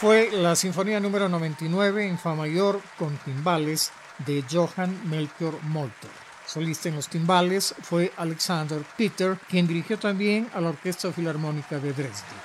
fue la Sinfonía número 99 en Fa mayor con timbales de Johann Melchior Molter. Solista en los timbales fue Alexander Peter, quien dirigió también a la Orquesta Filarmónica de Dresde.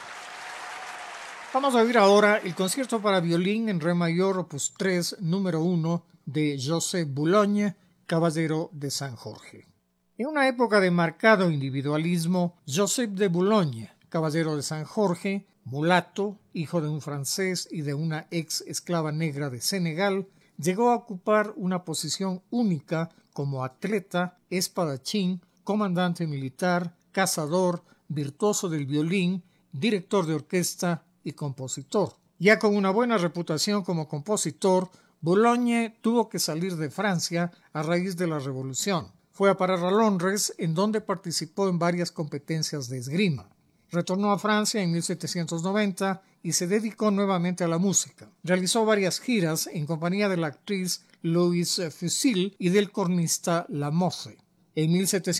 Vamos a oír ahora el concierto para violín en re mayor opus 3 número 1 de Joseph Boulogne, caballero de San Jorge. En una época de marcado individualismo, Joseph de Boulogne, caballero de San Jorge, mulato, hijo de un francés y de una ex esclava negra de Senegal, llegó a ocupar una posición única como atleta, espadachín, comandante militar, cazador, virtuoso del violín, director de orquesta y compositor. Ya con una buena reputación como compositor, Boulogne tuvo que salir de Francia a raíz de la Revolución. Fue a parar a Londres, en donde participó en varias competencias de esgrima. Retornó a Francia en 1790 y se dedicó nuevamente a la música. Realizó varias giras en compañía de la actriz Louise Fusil y del cornista Lamothe. En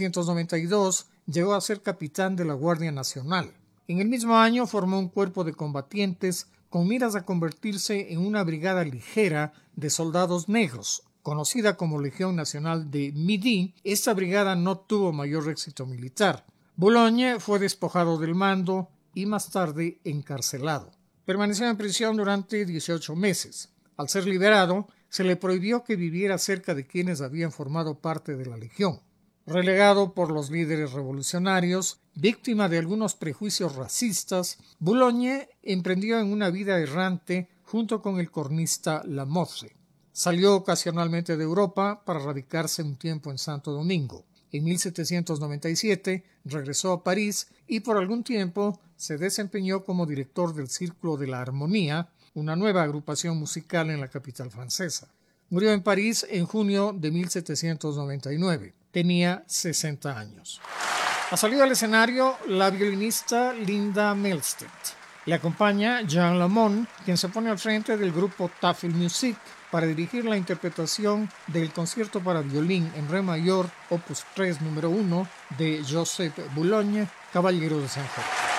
1792 llegó a ser capitán de la Guardia Nacional. En el mismo año formó un cuerpo de combatientes con miras a convertirse en una brigada ligera de soldados negros. Conocida como Legión Nacional de Midi, esta brigada no tuvo mayor éxito militar. Boulogne fue despojado del mando y más tarde encarcelado. Permaneció en prisión durante 18 meses. Al ser liberado, se le prohibió que viviera cerca de quienes habían formado parte de la Legión. Relegado por los líderes revolucionarios, víctima de algunos prejuicios racistas, Boulogne emprendió en una vida errante junto con el cornista Lamothe. Salió ocasionalmente de Europa para radicarse un tiempo en Santo Domingo. En 1797 regresó a París y por algún tiempo se desempeñó como director del Círculo de la Armonía, una nueva agrupación musical en la capital francesa. Murió en París en junio de 1799. Tenía 60 años. Ha salido al escenario la violinista Linda Melstedt. Le acompaña Jean Lamont, quien se pone al frente del grupo Tafel Music para dirigir la interpretación del concierto para violín en re mayor opus 3 número 1 de Joseph Boulogne, caballero de San Jorge.